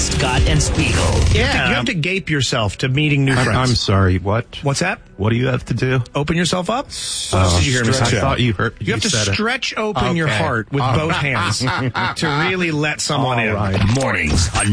Scott and Spiegel. Yeah. You have to gape yourself to meeting new friends. I'm sorry, what? What's that? What do you have to do? Open yourself up? What else did you hear me say? I thought you heard. You have to stretch open your heart with both hands to really let someone in. Mornings on